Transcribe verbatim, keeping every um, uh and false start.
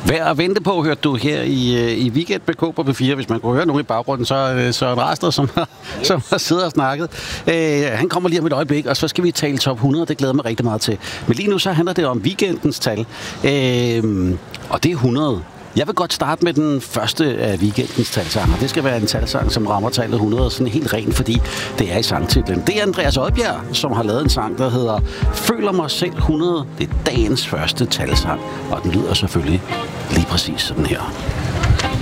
Værd at vente på, hørte du her i, i Weekend med K på P fire. Hvis man kunne høre nogen i baggrunden, så er Søren Rasted, som har, som har siddet og snakket. Øh, han kommer lige om et øjeblik, og så skal vi tale top hundrede. Det glæder mig rigtig meget til. Men lige nu så handler det om weekendens tal. Øh, og det er hundrede. Jeg vil godt starte med den første af weekendens talsanger. Det skal være en talsang, som rammer tallet hundrede sådan helt rent, fordi det er i sangtitlen. Det er Andreas Odbjerg, som har lavet en sang, der hedder Føler mig selv hundrede. Det er dagens første talsang, og den lyder selvfølgelig lige præcis sådan her.